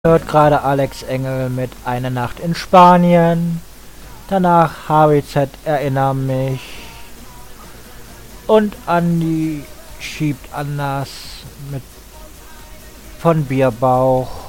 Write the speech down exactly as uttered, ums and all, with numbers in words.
Hört gerade Alex Engel mit Eine Nacht in Spanien. Danach H W Z Erinner mich. Und Andi schiebt anders mit von Bierbauch.